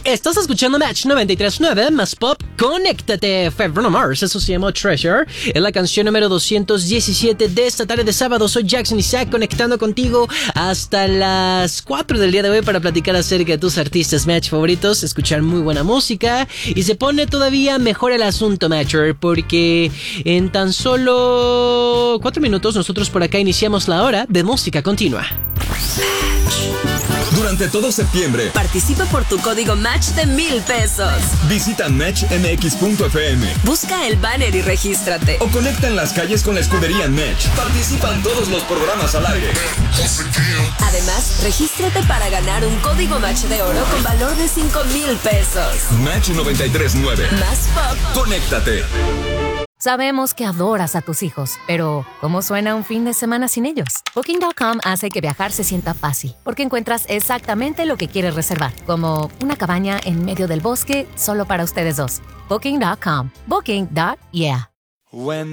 Estás escuchando Match 93.9 más pop. Conéctate. Fue Bruno Mars, eso se llamó Treasure. Es la canción número 217 de esta tarde de sábado. Soy Jackson Isaac, conectando contigo hasta las 4 del día de hoy para platicar acerca de tus artistas Match favoritos, escuchar muy buena música. Y se pone todavía mejor el asunto, Matcher, porque en tan solo 4 minutos nosotros por acá iniciamos la hora de música continua. Durante todo septiembre, participa por tu código Match de $1,000. Visita matchmx.fm. Busca el banner y regístrate. O conecta en las calles con la escudería Match. Participan todos los programas al aire. Además, regístrate para ganar un código Match de oro con valor de $5,000. Match 93.9. Más pop. Conéctate. Sabemos que adoras a tus hijos, pero ¿cómo suena un fin de semana sin ellos? Booking.com hace que viajar se sienta fácil, porque encuentras exactamente lo que quieres reservar, como una cabaña en medio del bosque solo para ustedes dos. Booking.com. Booking.yeah.